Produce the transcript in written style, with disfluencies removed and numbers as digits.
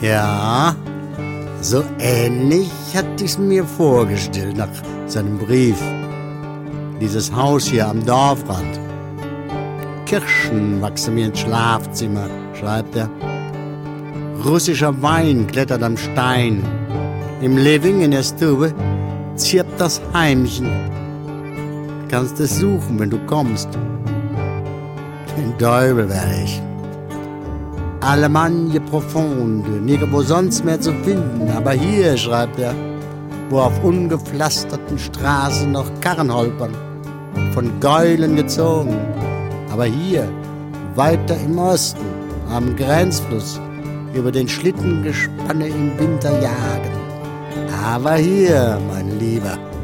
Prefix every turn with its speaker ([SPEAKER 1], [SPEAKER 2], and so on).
[SPEAKER 1] Ja, so ähnlich hatte ich's mir vorgestellt nach seinem Brief. Dieses Haus hier am Dorfrand. Kirschen wachsen mir ins Schlafzimmer, schreibt er. Russischer Wein klettert am Stein. Im Living in der Stube zirpt das Heimchen. Kannst es suchen, wenn du kommst. Den Teufel werde ich. Allemagne profonde, nirgendwo sonst mehr zu finden. Aber hier, schreibt er, wo auf ungepflasterten Straßen noch Karren holpern, von Gäulen gezogen. Aber hier, weiter im Osten, am Grenzfluss, über den Schlittengespanne im Winter jagen. Aber hier, mein Lieber,